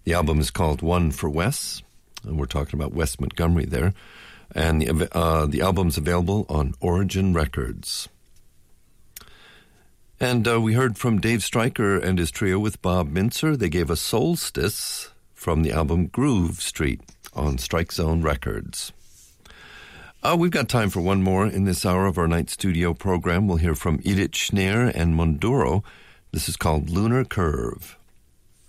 The album is called One for Wes, and we're talking about Wes Montgomery there. And the album's available on Origin Records. And we heard from Dave Stryker and his trio with Bob Mintzer. They gave us Solstice from the album Groove Street on Strike Zone Records. We've got time for one more in this hour of our night studio program. We'll hear from Edith Schneer and Monduro. This is called Lunar Curve.